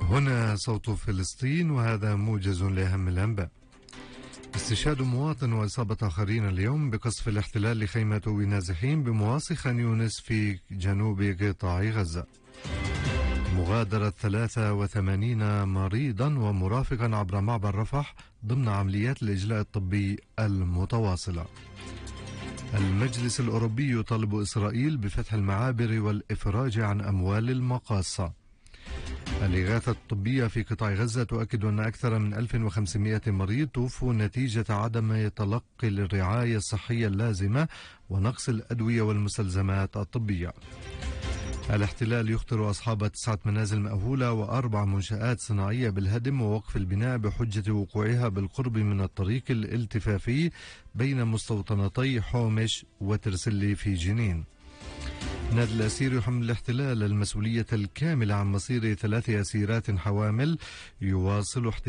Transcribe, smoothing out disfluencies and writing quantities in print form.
هنا صوت فلسطين، وهذا موجز لأهم الأنباء. استشهاد مواطن وإصابة آخرين اليوم بقصف الاحتلال لخيمة نازحين بمواصي خان يونس في جنوب قطاع غزة. مغادرة 83 مريضا ومرافقا عبر معبر رفح ضمن عمليات الإجلاء الطبي المتواصلة. المجلس الأوروبي يطالب إسرائيل بفتح المعابر والإفراج عن أموال المقاصة. الإغاثة الطبية في قطاع غزة تؤكد أن أكثر من 1500 مريض توفوا نتيجة عدم تلقي الرعاية الصحية اللازمة ونقص الأدوية والمستلزمات الطبية. الاحتلال يخطر أصحاب 9 منازل مأهولة و4 منشآت صناعية بالهدم ووقف البناء بحجة وقوعها بالقرب من الطريق الالتفافي بين مستوطنتي حومش وترسلي في جنين. نادي الأسير يحمل الاحتلال المسؤولية الكاملة عن مصير 3 أسيرات حوامل يواصل